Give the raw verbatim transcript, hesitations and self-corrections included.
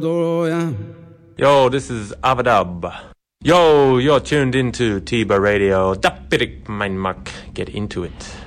Yo, this is Avadub. Yo, you're tuned into T-Bar Radio. Dapirik, mein Mark. Get into it.